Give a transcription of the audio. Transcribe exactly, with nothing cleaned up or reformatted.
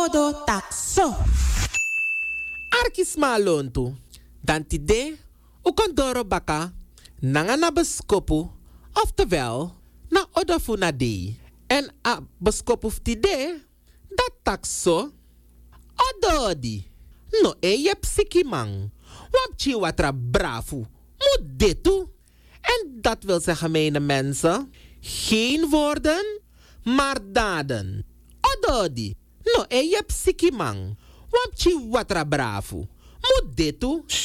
odo takso. Arkis malontu. Dan tide, u kondoro baka, nanga na beskopu, oftewel, na odofu na dei. En a beskopu tide, dat takso, ododi. No e je psikimang. Wapchi watra brafu. Moet dit toe. En dat wil zeggen, mijn mensen, geen woorden, maar daden. Ododi. No e je psikimang. Wapchi watra brafu. Moet dit toe.